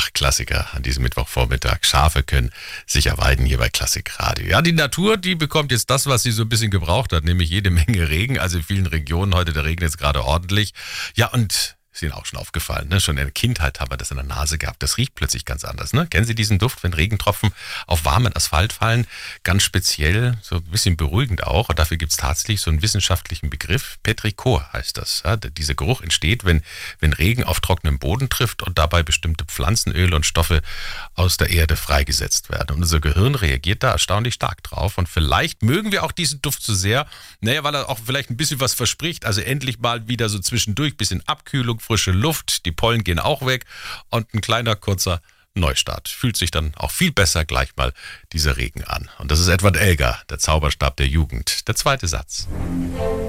Klassiker an diesem Mittwochvormittag. Schafe können sicher weiden hier bei Klassik Radio. Ja, die Natur, die bekommt jetzt das, was sie so ein bisschen gebraucht hat, nämlich jede Menge Regen. Also in vielen Regionen heute, der Regen jetzt gerade ordentlich. Ja, und ist Ihnen auch schon aufgefallen, ne? Schon in der Kindheit haben wir das in der Nase gehabt. Das riecht plötzlich ganz anders, ne? Kennen Sie diesen Duft, wenn Regentropfen auf warmen Asphalt fallen? Ganz speziell, so ein bisschen beruhigend auch. Und dafür gibt es tatsächlich so einen wissenschaftlichen Begriff. Petrichor heißt das. Ja? Dieser Geruch entsteht, wenn Regen auf trockenem Boden trifft und dabei bestimmte Pflanzenöle und Stoffe aus der Erde freigesetzt werden. Und unser Gehirn reagiert da erstaunlich stark drauf. Und vielleicht mögen wir auch diesen Duft so sehr, naja, weil er auch vielleicht ein bisschen was verspricht. Also endlich mal wieder so zwischendurch, bisschen Abkühlung, frische Luft, die Pollen gehen auch weg und ein kleiner, kurzer Neustart. Fühlt sich dann auch viel besser gleich mal dieser Regen an. Und das ist Edward Elgar, der Zauberstab der Jugend. Der zweite Satz.